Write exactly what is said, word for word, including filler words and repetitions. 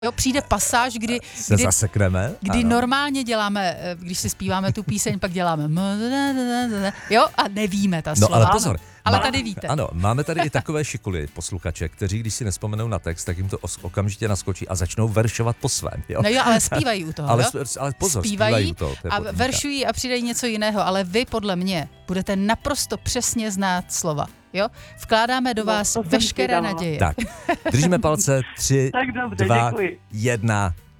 Jo, přijde pasáž, kdy, se kdy, zasekneme. kdy ano. normálně děláme, když si zpíváme tu píseň, pak děláme jo, a nevíme ta No slova. ale pozor. Ale má, tady víte. Ano, máme tady i takové šikuly posluchače, kteří, když si nespomenou na text, tak jim to os- okamžitě naskočí a začnou veršovat po svém. Jo? No jo, ale zpívají u toho, ale, jo? ale pozor, zpívají, zpívají u toho. To je a podmínka. veršují a přidají něco jiného, ale vy podle mě budete naprosto přesně znát slova. Jo? Vkládáme do No, vás to jsem veškeré zvědavá. naděje. Tak, držíme palce, tři, Tak dobře, dva, děkuji. jedna.